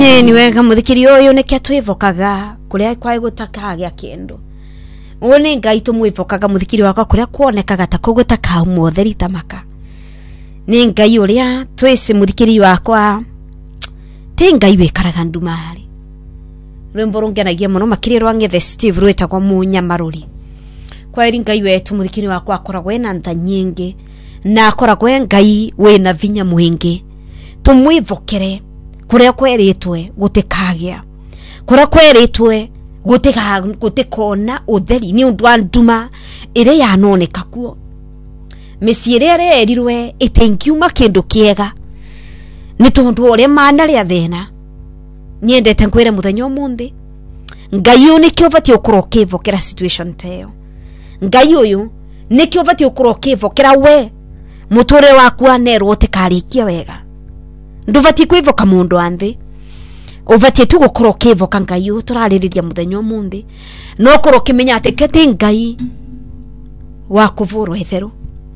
ni wega muthikiri uyu nike twivokaga kuria kwai gutakaga kindu one ngai tumwivokaga muthikiri wakwa kuria kuonekaga ta kugutaka mutheri tamaka ni ngai uria twese muthikiri wakwa ti ngai wikaraga ndumari rwimbo rungenagia muno makirirwa ngethe Steve rwetagwa munyamaruri kwa iri ngai wetu muthikiri wakwa akoragwe na ntha nyingi na akoragwe ngai wina vinya mwingi tumwivokere kuria kweritwe gutikagia kuria kweritwe gutikona utheri ni undu wa nduma ire yanoneka kuo misirere erirwe itengiuma kindu kiega ni tondu ore mana ria thena nyendete nkwire muthenya umuthi ngai uyu nikio vatie ukurokivokera situation teo ngai uyu nikio vatie ukurokivokera we muture waku anerwo utikarikia wega nduvatie kwivoka mundu anthi uvatie tu gukorwo kivoka ngai uyu turaririria muthenya umuthi no korwo kimenya ati kete ngai wa kuvurwo etheru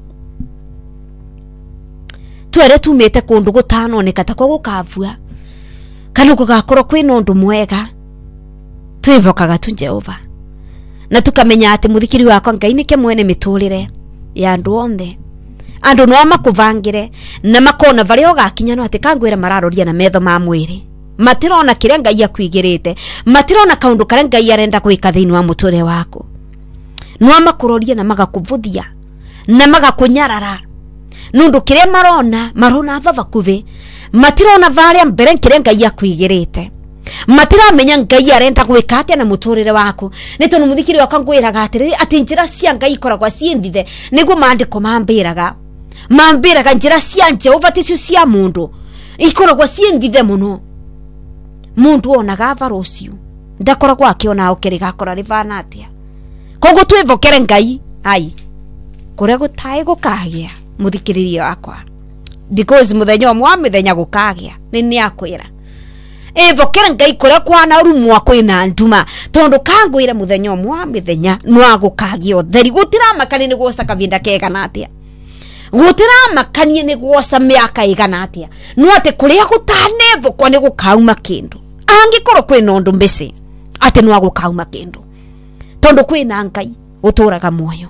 twere tumete kundu gutanoneka ta kwa gukavua kana gugakorwo kwina undu mwega twivokaga tu Jehova na tukamenya ati muthikiri wakwa ngai nike mwene miturire ya andu onthe andu no makuvangire na makona vario gakinya no ati kangwira mararoria na metho ma mwiri matirona kiria ngai akwigirite matirona kaundu karia ngai arenda gwika thiini wa muture wako no makuroria na magakuvuthia na magakunyarara nundu kiria marona vavakuve matirona varia mbere kiria ngai akwigirite matiramenya ngai arenda gwika atia na muturire wako ni tondu muthikiri wakwa ngwiraga atiri ati njira cia ngai ikoragwa cienthithe niguo maandiko mambiraga njira cia Jehova ticio cia mundu ikoragwa cienthithe muno mundu onaga varucio ndakoragwa akiona ukiriga akora rivana atia koguo twivokere ngai ai kuria gutai gukagia muthikiriria wakwa because muthenya omwe mithenya gukagia ni akwira evokera ngai kuria kwana rumwa kwina nduma tondu kangwira muthenya omwe mithenya no agukagia utheri gutiramakani ni gwoca kavinda kega natia gutiramakani ni gwoca miaka igana atia no ati kuria gutanevokwa ni gukauma kindu angikorwo kwina undu mbisi ati no agukauma kindu tondu kwina ngai uturaga muoyo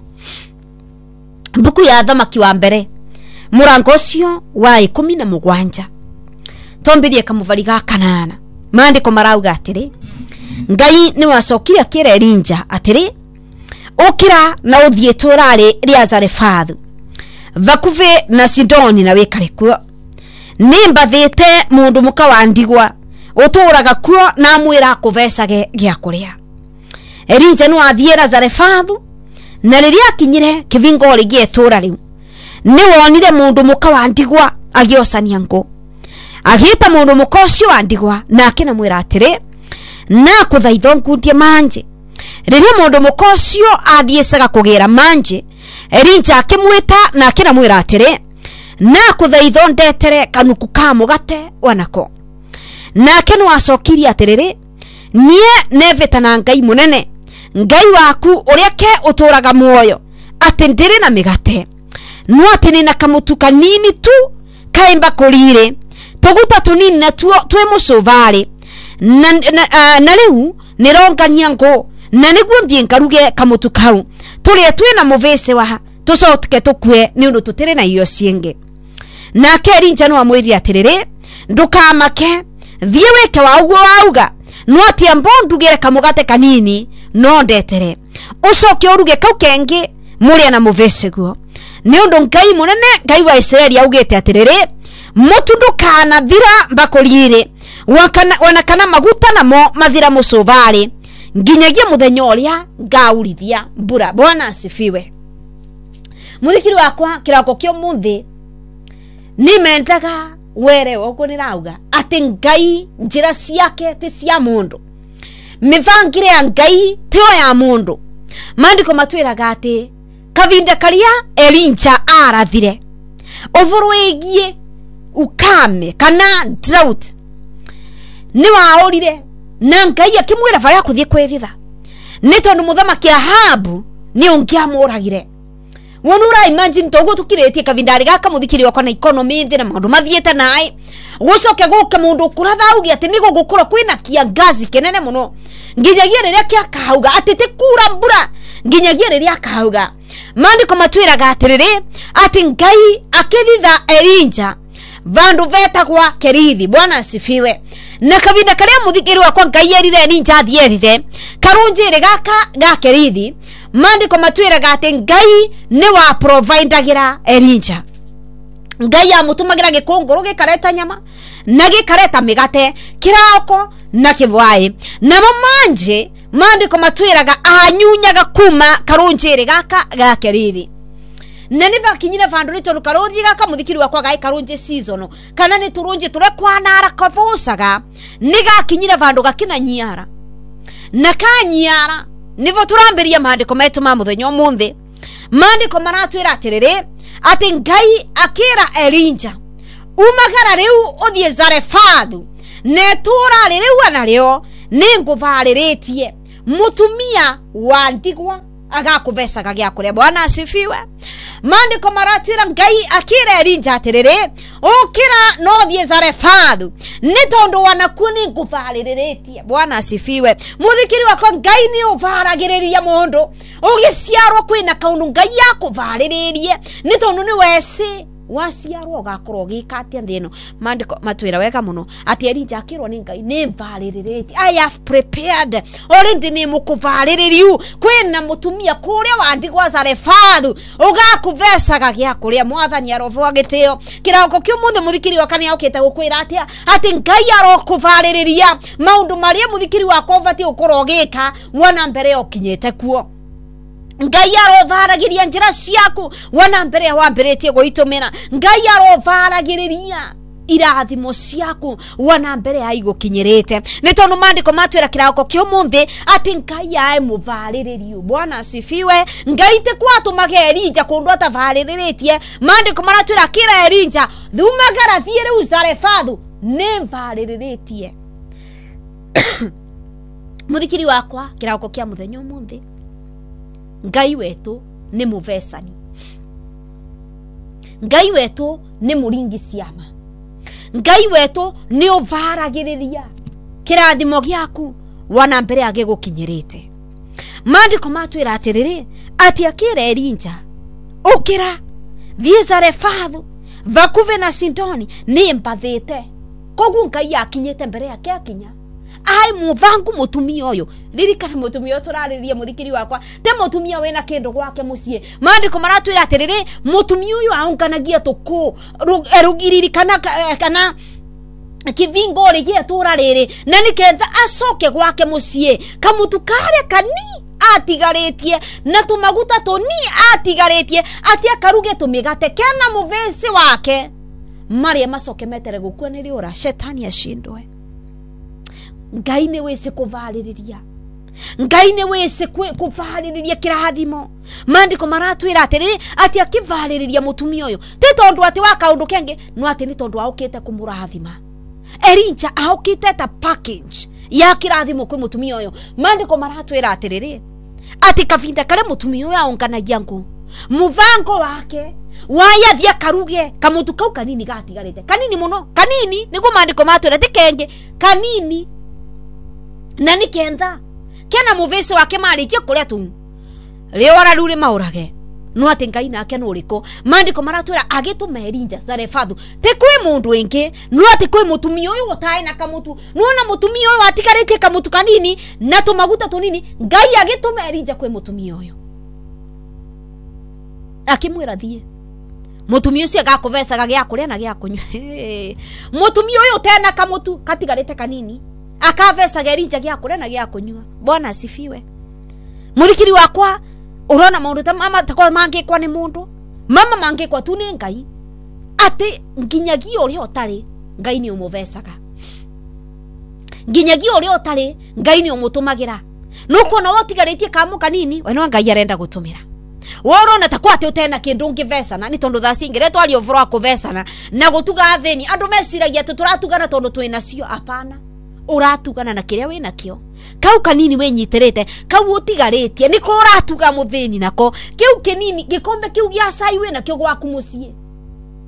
mbuku ya Thamaki wa mbere murango ucio wa 17 tombirie kamuvali ga 8 maandiko marauga atiri ngai ni wacokiria kire Elijah atiri ukira na uthie turari ria Zarefathu vakuve na Sidoni na wikare kuo nimbathite mundu muka wa ndigwa uturaga kuo na mwira kuvecage gia kuria Elijah no athiera Zarefathu na riria akinyire kivingo rigie tura riu ni wonire mundu muka wa ndigwa agiocania ngo agita mundu muka ucio wa ndigwa na akina mwira atiri na kuthaitho ngundie manje riria mundu muka ucio athiecaga kugira manje Elijah akimwita na akina mwira atiri na kuthaitho ndetere kanuku ka mugate wanako na akino acokiria atiriri nie neveta na ngai munene ngai waku uria ke uturaga muoyo ati ndiri na migate no ati ni na kamutu kanini tu kaimba kurire tuguta tunini na twe mucuvali na riu nirongania ngo na niguo mbie ngaruge kamutu kau turie twina muvese wa tucoke tukue ni undu tutire na iyo cienge na Elijah no amwiri atiriri ndukamake thie weke wa uguo wauga no ati ambondugire kamugate kanini no ndetere ucoke uruge kau kengi muria na muvese guo ni undu ngai munene ngai wa Israeli augite atiriri mutundukana thira mbakurire wanakana maguta namo mathira mucuvali nginyagia muthenya uria ngaurithia mbura. Bwana asifiwe. Muthikiri wakwa kirako kio muthi nimendaga were ogo nirauga ati ngai njira ciake ti cia mundu mivangire ya ngai tio ya mundu maandiko matwiraga ati kavinda karia Elijah arathire ovurwegie ukame kana drought ni waorire na ngai akimwira varia kuthie kwithitha ni tondu muthamaki Ahabu ni ungiamuragire wonura imagine togo tukiretie kavindari gaka muthikiri wakwa na economy nthi na maundu mathiete nae gucoke guke mundu kurathaugi ati nigo gukura kwina kiangazi kenene muno nginyagia riria kiakauga ati tikura mbura nginyagia riria akauga mandiko matwiraga atiriri ati Ngai akithitha Elijah vandu vetagwa Kerithi. Bwana asifiwe. Na kavinda karia muthikiri wakwa Ngai erire Elijah athiethithe karunjire gaka ga Kerithi, mandiko matwiraga ati Ngai ni wa providagira Elijah. Ngai amutumagira gikunguru gikareta nyama na gikareta migate kirako na kivwai na manje mandiko matwiraga anyunyaga kuma karunjire gaka ga Kerithi. Na niva kinyire vandu ni tondu karunji gaka muthikiri wakwa gai karunji season kana ni turunji ture kwanara kavusaga niga kinyire vandu gakina nyiara na kanyiara nivo turambiria mandiko metu ma muthenya umuthi. Mandiko maratwira atiriri ati Ngai akira Elijah umagara riu uthie Zarefathu netura riu anario ninguvariritie mutumia wa ndigwa agakuvesaga gya kuria. Bwana asifiwe. Mandiko maratwira Ngai akira Elijah atiriri ukira no thie Zarefathu ni tondu wanakuni nguvariritie. Bwana asifiwe. Muthikiri wakwa Ngai ni uvaragiriria mundu ugiciarwo kwina kaundu Ngai yakuvariririe ni tondu ni wese wasiarwo gakorwo gikatia thino. Mandiko matwira wega muno ati Elijah akirwo ni Ngai ni mvaririritie. I have prepared already ni mukuvariririu kwina mutumia kuria wandigwa Zarefathu ugakuvesaga gya kuria. Mwathani arovo gitio kirauko kio munthe muthikiri wakani yaukite gukwira atia ati Ngai arokuvariria maundu maria muthikiri wakwa vati ukorwo gika wana mbere okinyete kuo. Ngai arovaragiria njira ciaku wana mbere wamberetie guitumira. Ngai arovaragiria irathimo ciaku wana mbere aigukinyirite ni tondu mandiko matwira kirauko kio munthe ati Ngai ae muvariririo. Bwana asifiwe. Ngai te kwatumage Elijah kundu atavariritie. Mandiko maratwira kira Elijah thumagara thiere Zarefathu ni mvariritie. Muthikiri wakwa kirauko kia muthenya umuthi Ngai wetu ni muvesani. Ngai wetu ni muringi ciama. Ngai wetu ni uvaragiriria kirathimo giaku wana mbere agigukinyirite. Mandiko matwira atiriri ati akira Elijah ukira thie Zarefathu vakuve na Sidoni ni mbathite kogu Ngai akinyite mbere yake akinya ai muvangu mutumia uyu ririkana mutumia uyu turariria muthikiri wakwa te mutumia wena kindu gwake mucie. Mandiko maratwira atiriri mutumia uyu aunganagia tuku erugiriri kana kivingo rigie turariri na nikenza acoke gwake mucie kamutu kare kani atigaritie na tumaguta toni atigaritie ati akaruge tumigate kena muvesi wake maria macoke metere gukua ni riura shetani ashindwe. Ngai ni wese kuvaririria. Ngai ni wese kuvaririria kirathimo. Mandiko maratwira atiriri ati akivaririria mutumia uyu ti tondu ati wa kaundu kenge no ati ni tondu aukite kumurathima. Elijah aukite ta package ya kirathimo kwi mutumia uyu. Mandiko maratwira atiriri ati kavinda kare mutumia uyu aunganagia ngu muvango wake waya thia karuge kamutu kau kanini gatigarite kanini muno kanini nigo mandiko matwira ti kenge kanini na nikenda kena muvesi wake marikie kuria tu riora rure maurage no ati Ngai nake no riko. Mandiko maratwira agituma Elijah Zarefathu te kwi mundu ingi no ati kwi mutumia uyu gutae na kamutu nuona mutumia uyu atigarite kamutu kanini na tumaguta tunini. Ngai agituma Elijah kwi mutumia uyu akimwira thie mutumia ucio agakuvesaga gya kuria na gya kunywa. Mutumia uyu tena kamutu katigarite kanini akavesaga Elijah gya kuria na gya kunywa. Bwana asifiwe. Muthikiri wakwa urona maundu ta mama takwa mangikwa ni mundu mama mangikwa tu ni Ngai ati nginyagio uri otari Ngai ni umuvesaga. Nginyagio uri otari Ngai ni umutumagira. Nuko na wotigaritie kamu kanini we no Ngai arenda gutumira. Worona takwa ati utena kindu ngivesana ni tondu thacingire twali ovro akuvesana na gutuga theni andu mesiragia turatugana tondu twina cio. Apana, uratugana na kiria wina kio kau kanini wenyiterete kau utigaritie niko uratuga muthini nako kiu kinini gikombe kiu gia cai wina kio gwaku mucie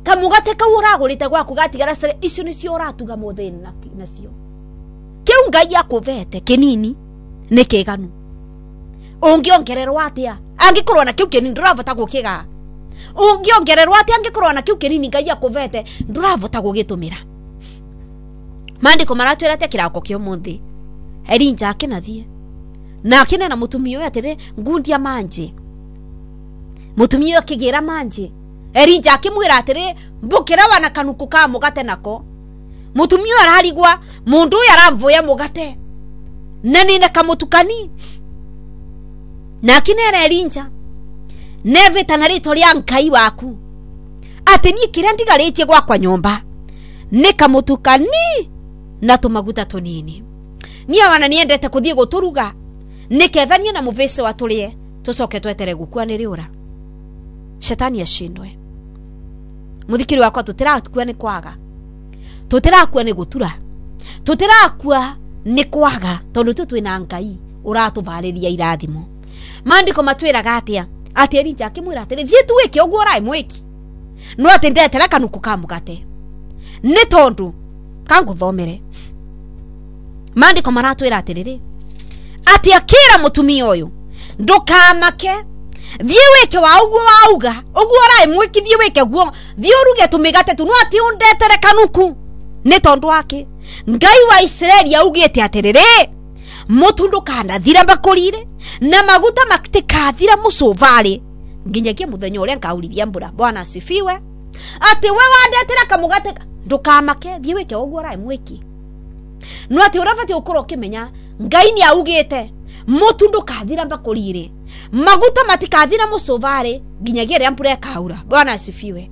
kamugate kau uragurite gwaku gatigara icio nicio uratuga muthini nacio kiu Ngai akuvete kinini ni kiganu ungiongererwa atia angikorwo na kiu kinini nduravota gukiga ungiongererwa atia angikorwo na kiu kinini Ngai akuvete nduravota gugitumira Maandiko maratwira atia kirako kio muthi Elijah akinathie na akina na mutumia uyu atire ngundia manje mutumia uyu akigira manje Elijah akimwira atire mbukira wana kanuku ka mugate nako mutumia uyu ararigwa mundu uyu aramvuya mugate na nina kamutukani na akinera Elijah neveta na rito ria Ngai waku ati ni kiria ndigaritie gwakwa nyumba ni kamutukani na tumaguta tunini niya wana niendete kuthie guturuga nikethania na muvese watulie tucoke twetere gukua ni riura shetani ashindwe muthikiri wakwa tutirakua ni kwaga tutirakua ni gutura tutirakua ni kwaga tondu tutwina Ngai uratuvariria irathimo Maandiko matwiraga atia ati Elijah akimwira atiri thie tuwike uguo rai mwiki no ati ndetera kanuku ka mugate ni tondu kanguthomere Maandiko maratwira atiriri ati akira mutumia uyu ndukamake thie wike wa uguo wauga uguo rai mwiki thie wike guo thie uruge tumigate tu no ati undetere kanuku ni tondu wake Ngai wa Israeli augite atiriri mutundu kana thira bakurire na maguta matikathira mucuvali nginyagia muthenya uria ngaurithia mbura Bwana asifiwe ati we wandetera kamugate ndukamake thie wike uguo rai mwiki no ati urafati ukoro kimenya Ngai ni augite mutundu kathira bakurire maguta matikathira mucuvali nginyagia ria mbura ikaura Bwana asifiwe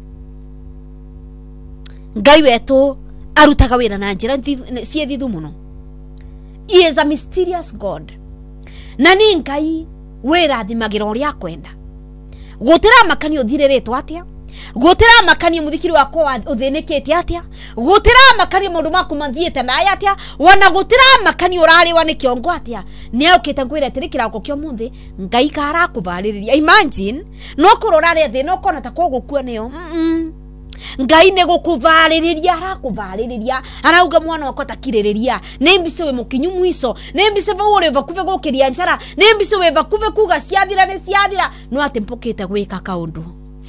Ngai wetu arutaga wira na njira cie thithu muno He is a mysterious God na ni Ngai wirathimagira uria kwenda gutira makani uthiriritwo atia gutira makani muthikiri wakwa uthinikite atia gutira makani mundu maku mathiete naye atia wana gutira makani urariwa ni kiongo atia ni aukite ngwira atiri kirako kio muthi Ngai kara kuvaririria imagine no kurorare thi no kona ta kogukua niyo Ngai ne gukuvaririria arakuvaririria arauga mwana wako takiririria nembise we mukinyu mwiso nembise va uri vakuve gukiria njara nembise we vakuve kuga ciathira ne ciathira no ati mpukite gwika kaundu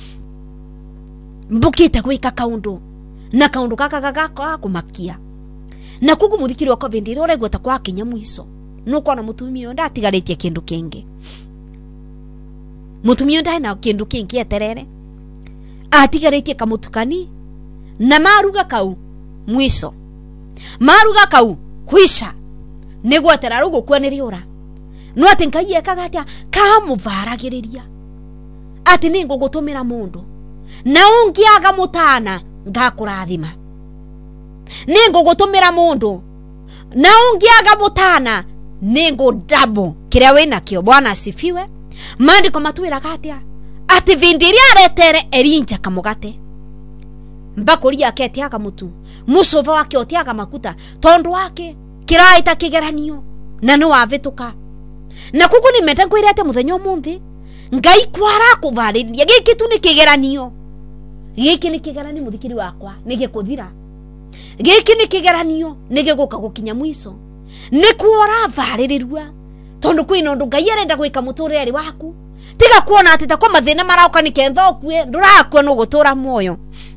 na kaundu kaka kumakia na kugu muthikiri wako vendire uregwa ta kwa kinya mwiso no kona mutumio ndatigaritie kindu kingi mutumio ndai na kindu kingi eterere atigarite kamutukani na maruga kau mwiso maruga kau kwisha negwatera rugo kwane riura no ati Ngai ekaga atia kamuvaragiriria ati ningo gutumira mundu na ungiaga mutana ngakurathima ningo gutumira mundu na ungiaga mutana ningo double kiria wina kio Bwana asifiwe Maandiko matwiraga atia ati vindiria aretere Elijah kamugate mbakuri yake atiaga mutu mucova wake otiaga makuta tondu wake kiraita kigeranio na no avituka na kuku ni meta kwirete muthenya umuthi Ngai kwara kuvariria giki tu ni kigeranio giki ni kigeranio muthikiri wakwa nigikuthira giki ni kigeranio nigiguka gukinya mwiso ni kuora varirirwa tondu kwina ndu Ngai arenda gwika mutureri waku tiga kuona ati takwa mathina marauka ni kentho kue ndurakwa no gutura moyo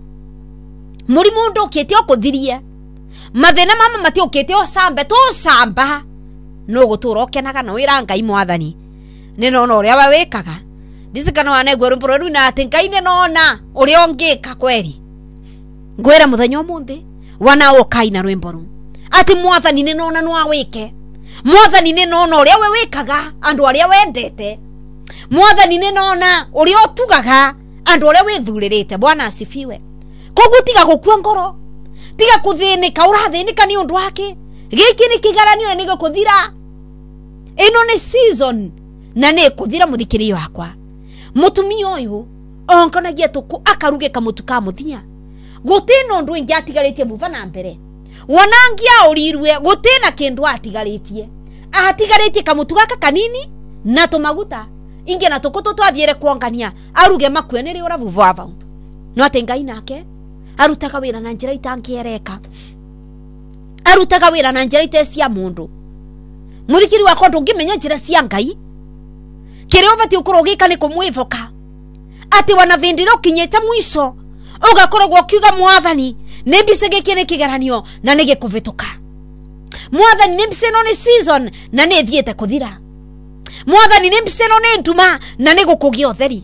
muri mundu ukite okuthirie mathina mama mati ukite osambe to samba no gutura okenaga no wira Ngai mwathani ni nona uria wa wikaga ndisikana wana igweru mprodu na ati Ngai ni nona uria ongika kweri ngwira muthenya umuthi wana ukaina rwimbo ru ati mwathani ni nona no awike mwathani ni nona uria we wikaga andu aria wendete mwathani ni nona uria otugaga andu aria withuririte Bwana asifiwe kogu tiga gukua ngoro tiga kuthinika urathinika ni undu wake giki ni kigaranio na nigo kuthira ino ni season na ni kuthira muthikiri wakwa mutumia uyu onkonagia tuku akaruge kamutu ka muthia gutino ndu ingi atigaritie buva na mbere wanangia urirwe gutina kindu atigaritie kamutu gaka kanini na tumaguta inge na tukutu twathiere kuongania aruge makwe ni riura buva vau no ate Ngai nake arutaga wira na njira itangiereka, arutaga wira na njira itecia mundu. Muthikiri wakwa ndungimenya njira cia Ngai, kiria ubati ukurogika ni kumwivoka ati wanavindira ukinyete mwiso ugakoragwo ukiuga Mwathani nimbise giki ni kigeranio na nige kuvituka. Mwathani nimbise no ni season na ni thiete kuthira. Mwathani nimbise no ni nduma na ni gukugia utheri.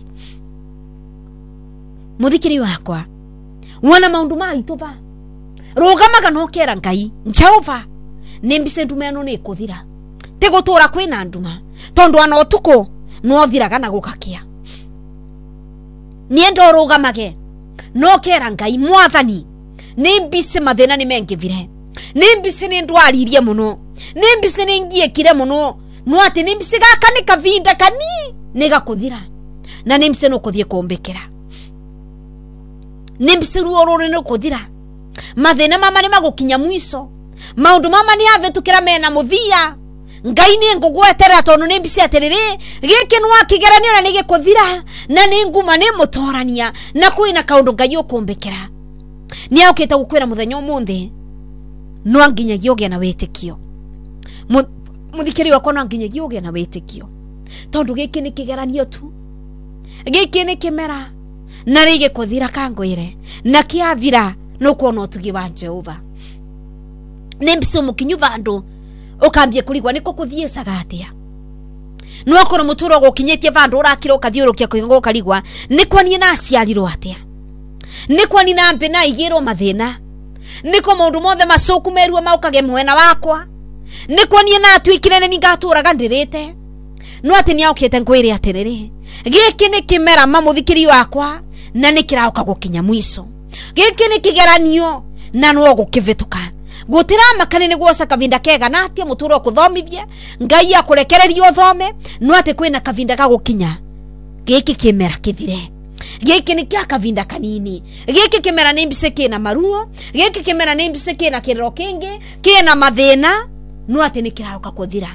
Muthikiri wakwa, wana maundu marituva rugamaga no kera Ngai Jehova nimbise nduma no ni kuthira, ti gutura kwina nduma tondu ana utuko no thiraga na gukakia. Niendo rugamage no kera Ngai Mwathani nimbise mathina ni mengivire, nimbise ni ndwaririe muno, nimbise ni ngiekire muno, no ati nimbise gaka ni kavinda kani niga kuthira na nimbise no kuthie kumbekera, nimbise ruo ruri no kuthira. Mathina mama ni magukinya mwiso, maundu mama ni avetukira mena muthia. Ngai ni ngugwetera tondu nimbise atiriri giki nwa kigeranio na nige kuthira na ni nguma ni mutorania na kwina kaundu Ngai ukumbekera. Ni aukite gukwira muthenya umuthi no nginyagia ugie na witikio. Muthikiri wakwa no nginyagia ugie na witikio tondu giki ni kigeranio tu, giki ni kimera na rige kuthira kangwire na kiathira no kuona utugi wa Jehova. Nimbise mukinyu vandu ukambie kurigwa niko kuthie sagatia no akoro muturo gukinyetie vandu urakira ukathiurukia kuingo karigwa niko ni na aciarirwo atia, niko ni na mbe na igiro mathina, niko maundu mothe macoku merua maukage mwena wakwa, niko ni na atwikire ni ngaturaga ndirite no ati ni aukite ngwire atiriri giki ni kimera mamuthikiri wakwa na nikirauka gukinya mwiso, giki ni kigeranio na no gukivituka. Gutira makane niguo kavinda kega na atia muturo kuthomithia Ngai akurekereria uthome no ati kwina kavinda ga gukinya. Giki kimera kivire, giki ni kia kavinda kanini, giki kimera nimbise kina maruo, giki kimera nimbise kina kiriro kingi kina mathina no ati nikirauka kuthira,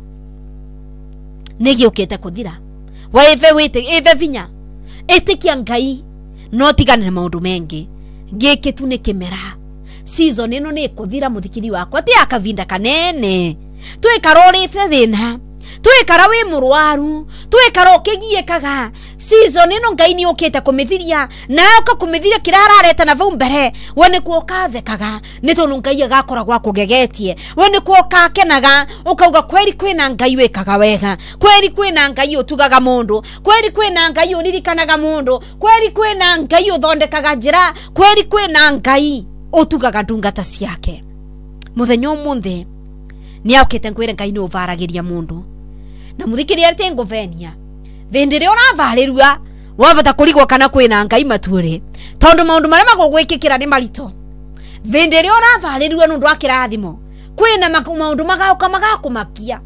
nigi ukite kuthira. Waive wite eve vinya etikia Ngai no tigane na maundu mengi. Giki tu ni kimera, season ino ni kuthira muthikiri wakwa ti akavinda kanene. Twikarorite thina, twikara wi murwaru, twikara ukigiekaga. Season ino Ngai ni ukite kumithiria na uka kumithiria kirarareta na vau mbere wone ku ukathekaga ni tondu Ngai agakoragwa kugegetie, wone ku ukakenaga ukauga kweri kwina Ngai wekaga wega, kweri kwina Ngai utugaga mundu, kweri kwina Ngai uririkanaga mundu, kweri kwina Ngai uthondekaga njira, kweri kwina Ngai utugaga ndungata ciake. Muthenya umuthi ni aukite ngwire Ngai ni uvaragiria mundu na muthikiri ati nguvenia vindire uravarirua wavata kurigwa kana kwina Ngai maturi tondu maundu maria magugwikikira ni marito. Vindire uravarirua nundu wa kirathimo kwina maundu magakumakia,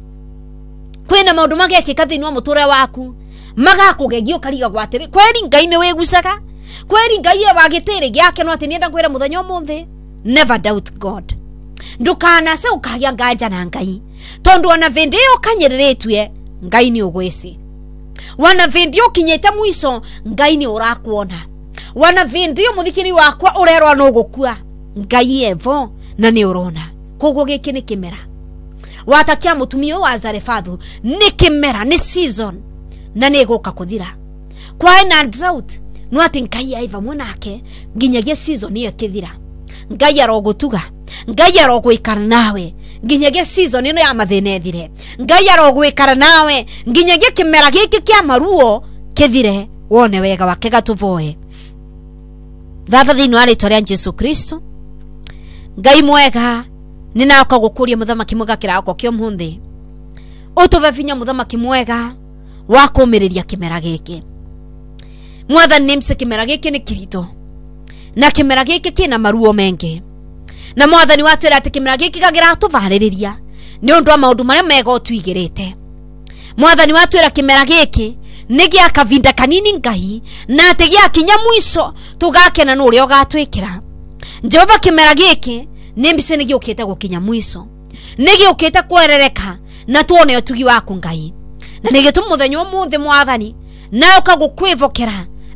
kwina maundu magekika thiini wa muture waku magakugegia ukariga gwatiri kweri Ngai ni wigucaga, kweri Ngai wagitire giake no ati nienda kwira muthenya umuthi. Never doubt God. Ndukana se ukagia nganja na Ngai tondu ona vindi ukanyiriritwe Ngai ni ugwisi, wana vindi ukinyete mwiso Ngai ni urakuona, wana vindi muthikiri wakwa urerwa no gukua Ngai evo na ni urona. Koguo giki ni kimera watakia mutumio wa Zarefathu ni kimera, ni season na ni guka kuthira. Kwa na drought no ati Ngai aiva mwanake nginyagia season iyo kithira. Ngai arogutuga, Ngai arogwikara nawe nginyagia season ino ya mathina ethire, Ngai arogwikara nawe nginyagia kimera giki kia maruo kithire. Wone wega wake gatuvoe Baba thiini wa ritwa ria Jesu Kristo. Ngai mwega ninauka gukuria muthamaki mwega kirako kio muthi utuve vinya muthamaki mwega wa kumiriria kimera giki. Mwathani nimse kimera giki ni kirito na kimera giki kina maruo mengi, na Mwathani watwira ati kimera giki gagira tuvaririria ni undu wa maundu maria mega utwigirite. Mwathani watwira kimera giki ni gia kavinda kanini Ngai na ati gia kinya mwiso tugakena no uria ugatwikira. Jehova kimera giki nimbise ni giukite gukinya mwiso, ni giukite kwerereka na tuone utugi waku Ngai, na ni gitu muthenya umuthi Mwathani na ukagukwivokera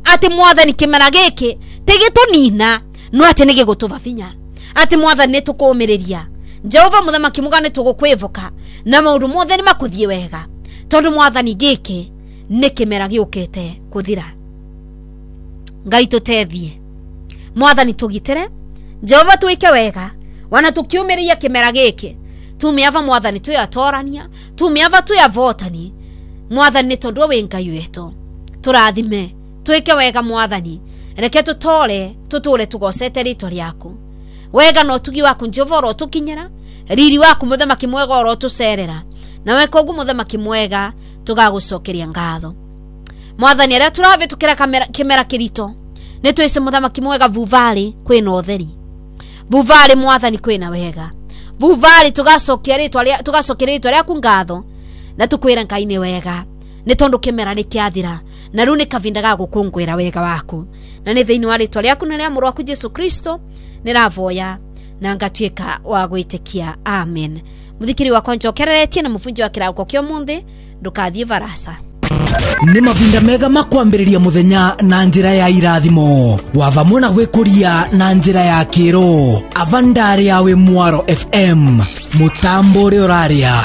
ati mwathani kimera giki tigitunina no ati nige gutuvavinya ati mwathani nitukumiriria Jehova muthamaki mugane tugukwivuka na maundu mothe ni makuthie wega tondu mwathani giki ni kimera giukite kuthira. Ngai tutethie mwathani tugitere Jehova tuike wega wana tukiumiria kimera giki tumiava mwathani tuyatorania tumiava tuyavotani mwathani tondu we Ngai wetu turathime tuike wega mwathani reke tutore tuture tugocete rito riaku wega no tugi waku Jehova ro tukinyera riri waku muthamaki mwega ro tucerera na weka ugu muthamaki mwega tugagucokeria ngatho mwathani aria turave tukira kimera kirito ni twise muthamaki mwega Vuvali kwina utheri Vuvali mwathani kwina wega Vuvali tugacokeria ritwa riaku ngatho na tukwira Ngai ni wega ni tondu kimera ni kiathira na riu ni kavinda ga gukungwira wega waku na ni thiini wa ritwa riaku na ria muru waku Jesu Kristo niravoya na ngatuika wa gwitikia amen. Muthikiri wakwa njokereretie na mufunji wa kirauko kio munthi ndukathie varasa ni mavinda mega makwambiriria muthenya na njira ya irathimo wavamwe na gwikuria na njira ya kiro avandari yawe Mwaro FM mutambo uri uraria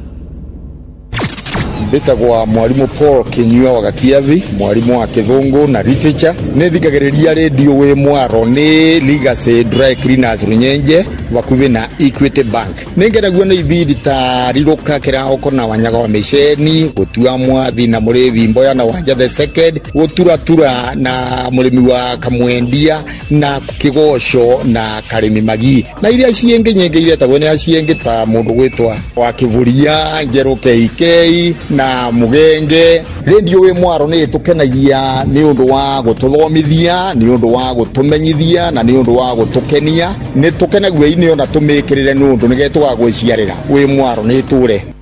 Mbitagwa mwarimu Paul Kinyua wa Gakiavi mwarimu wa Kithungu na literature ne thikagiriria radio we Mwaro ni Legacy Dry Cleaners Runyenje vakuvi na Equity Bank ningeragua ni ibidi tariruka kira okona wanyaga wa mesheni gutua mwathi na murevi mboya na wanja the second guturatura na murimi wa Kamwendia na Kigosho na Karimi Magi na iria cienge nyenge iria tagone acienge ta mundu gwitwa wa Kivuria Njero KK na Mugenge. Radio we Mwaro ni tukenagia ni undu wa gututhomithia ni undu wa gutumenyithia na ni undu wa gutukenia ni tukenagua ini ona tumikirire ni undu nigetu wa gwiciarira we Mwaro ni ture